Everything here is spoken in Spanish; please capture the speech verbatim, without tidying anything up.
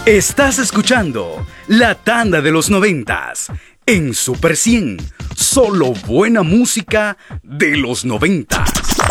Estás escuchando La Tanda de los Noventas en Super cien. Solo buena música de los noventas.